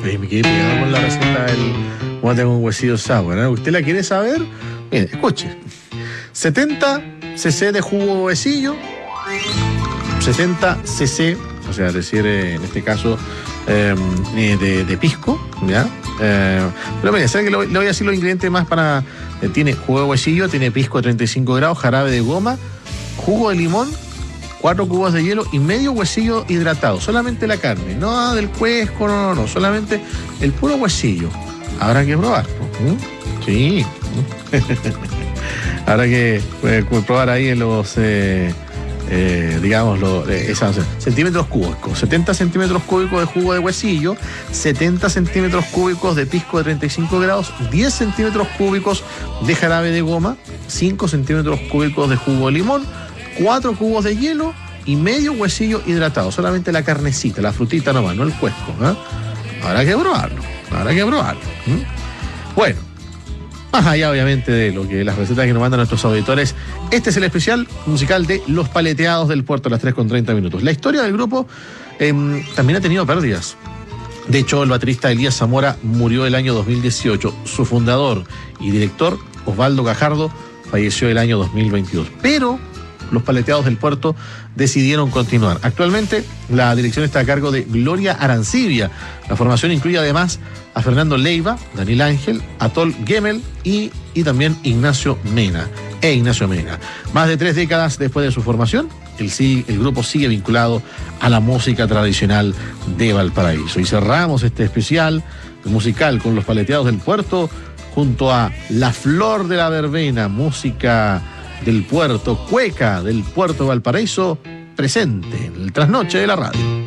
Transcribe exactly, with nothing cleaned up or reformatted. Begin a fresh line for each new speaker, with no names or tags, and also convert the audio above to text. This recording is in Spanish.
Oye, me quedé pegado con la receta del mate con huesillo sour, ¿eh? ¿Usted la quiere saber? Mire, escuche. setenta centilitros de jugo de huesillo, setenta centilitros, o sea, decir, eh, en este caso, eh, de, de pisco, ¿ya? Eh, pero mire, ¿sabe que le, le voy a decir los ingredientes más para... Eh, tiene jugo de huesillo, tiene pisco de treinta y cinco grados, jarabe de goma, jugo de limón, cuatro cubos de hielo y medio huesillo hidratado. Solamente la carne, no del cuesco, no, no, no. Solamente el puro huesillo. Habrá que probar. ¿Mm? Sí. Habrá que eh, probar ahí en los, eh, eh, digamos, los, eh, esas, centímetros cúbicos. setenta centímetros cúbicos de jugo de huesillo, setenta centímetros cúbicos de pisco de treinta y cinco grados, diez centímetros cúbicos de jarabe de goma, cinco centímetros cúbicos de jugo de limón, cuatro cubos de hielo y medio huesillo hidratado. Solamente la carnecita, la frutita nomás, no el cuesco, ¿eh? Habrá que probarlo, habrá que probarlo. ¿Mm? Bueno, más allá obviamente de lo que las recetas que nos mandan nuestros auditores, este es el especial musical de Los Paleteados del Puerto a las tres con treinta minutos. La historia del grupo eh, también ha tenido pérdidas. De hecho, el baterista Elías Zamora murió el año dos mil dieciocho. Su fundador y director, Osvaldo Gajardo, falleció el año dos mil veintidós. Pero Los Paleteados del Puerto decidieron continuar. Actualmente, la dirección está a cargo de Gloria Arancibia. La formación incluye además a Fernando Leiva, Daniel Ángel, Atol Gemel y, y también Ignacio Mena. E Ignacio Mena. Más de tres décadas después de su formación, el, el grupo sigue vinculado a la música tradicional de Valparaíso. Y cerramos este especial musical con Los Paleteados del Puerto junto a La Flor de la Verbena, música del puerto, cueca del puerto de Valparaíso, presente en el trasnoche de la radio.